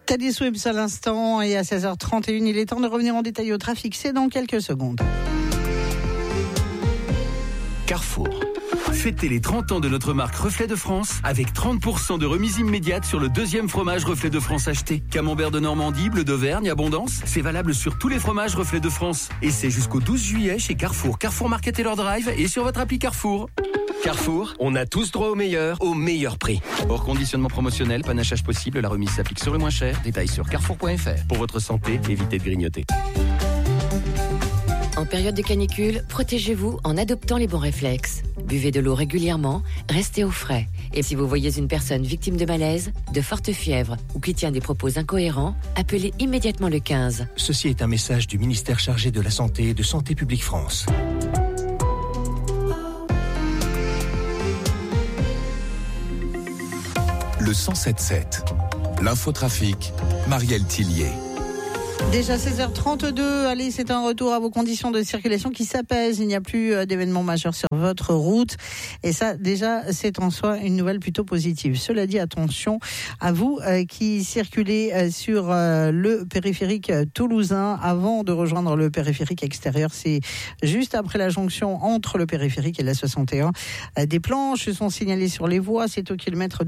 Teddy Swims à l'instant et à 16h31, il est temps de revenir en détail au trafic. C'est dans quelques secondes. Carrefour. Fêtez les 30 ans de notre marque Reflet de France avec 30% de remise immédiate sur le deuxième fromage Reflet de France acheté. Camembert de Normandie, bleu d'Auvergne, abondance. C'est valable sur tous les fromages Reflet de France. Et c'est jusqu'au 12 juillet chez Carrefour, Carrefour Market et leur drive et sur votre appli Carrefour. Carrefour, on a tous droit au meilleur prix. Hors conditionnement promotionnel, panachage possible, la remise s'applique sur le moins cher. Détails sur carrefour.fr. Pour votre santé, évitez de grignoter. En période de canicule, protégez-vous en adoptant les bons réflexes. Buvez de l'eau régulièrement, restez au frais. Et si vous voyez une personne victime de malaise, de forte fièvre ou qui tient des propos incohérents, appelez immédiatement le 15. Ceci est un message du ministère chargé de la Santé et de Santé publique France. Le 107.7. L'infotrafic, Marielle Tillier. Déjà 16h32, allez, c'est un retour à vos conditions de circulation qui s'apaisent. Il n'y a plus d'événements majeurs sur votre route. Et ça, déjà, c'est en soi une nouvelle plutôt positive. Cela dit, attention à vous qui circulez sur le périphérique toulousain avant de rejoindre le périphérique extérieur. C'est juste après la jonction entre le périphérique et la 61. Des planches sont signalées sur les voies. C'est au kilomètre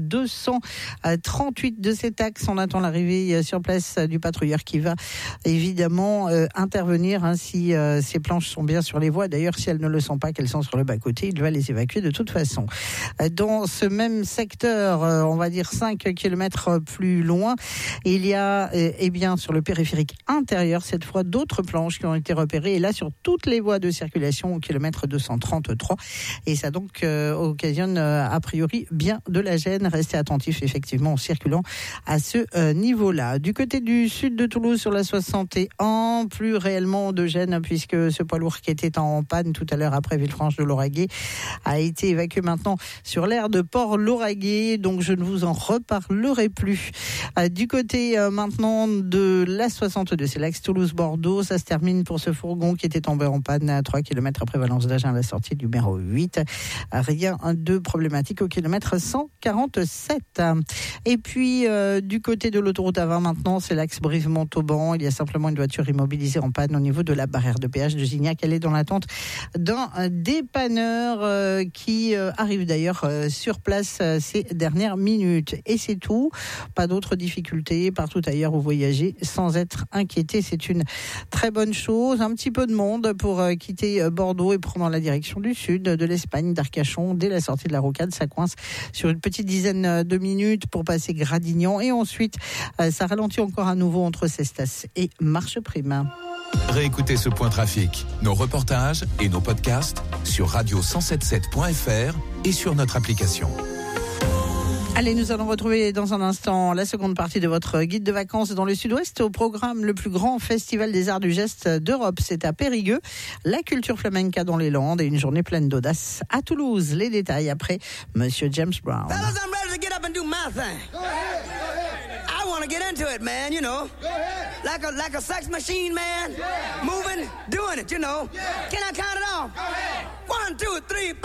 238 de cet axe. On attend l'arrivée sur place du patrouilleur qui va évidemment intervenir si ces planches sont bien sur les voies. D'ailleurs, si elles ne le sont pas, qu'elles sont sur le bas-côté, il va les évacuer de toute façon. Dans ce même secteur, on va dire 5 km plus loin, il y a bien sur le périphérique intérieur, cette fois d'autres planches qui ont été repérées, et là sur toutes les voies de circulation au kilomètre 233. Et ça donc occasionne a priori bien de la gêne. Restez attentifs effectivement en circulant à ce niveau-là. Du côté du sud de Toulouse, sur la 61, plus réellement de gêne puisque ce poids lourd qui était en panne tout à l'heure après Villefranche de Lauragais a été évacué maintenant sur l'aire de Port-Lauragais, donc je ne vous en reparlerai plus. Du côté maintenant de la 62, c'est l'axe Toulouse-Bordeaux, ça se termine pour ce fourgon qui était tombé en panne à 3 km après Valence d'Agen à la sortie du numéro 8. Rien de problématique au kilomètre 147. Et puis du côté de l'autoroute A20 maintenant, c'est l'axe Brive-Montauban. Il y a simplement une voiture immobilisée en panne au niveau de la barrière de péage de Gignac. Elle est dans l'attente d'un dépanneur qui arrive d'ailleurs sur place ces dernières minutes. Et c'est tout. Pas d'autres difficultés partout ailleurs où voyager sans être inquiété. C'est une très bonne chose. Un petit peu de monde pour quitter Bordeaux et prendre la direction du sud, de l'Espagne, d'Arcachon. Dès la sortie de la rocade, ça coince sur une petite dizaine de minutes pour passer Gradignan. Et ensuite, ça ralentit encore à nouveau entre Cestas et Marcheprime. Réécoutez ce point trafic, nos reportages et nos podcasts sur radio177.fr et sur notre application. Allez, nous allons retrouver dans un instant la seconde partie de votre guide de vacances dans le sud-ouest. Au programme, le plus grand festival des arts du geste d'Europe. C'est à Périgueux, la culture flamenca dans les Landes et une journée pleine d'audace à Toulouse. Les détails après Monsieur James Brown. Fellas, I'm ready to get up and do my thing. Go ahead, go ahead. I want to get into it, man, you know. Go ahead. Like a sex machine, man. Yeah. Moving, doing it, you know. Yeah. Can I count it off? Go ahead. 1, 2, 3, 4.